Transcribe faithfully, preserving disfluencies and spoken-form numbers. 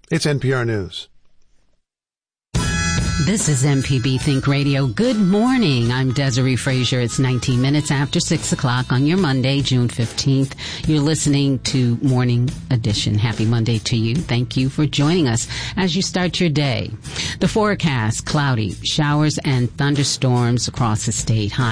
It's N P R News. This is M P B Think Radio. Good morning. I'm Desiree Frazier. It's nineteen minutes after six o'clock on your Monday, June fifteenth. You're listening to Morning Edition. Happy Monday to you. Thank you for joining us as you start your day. The forecast, cloudy, showers and thunderstorms across the state. High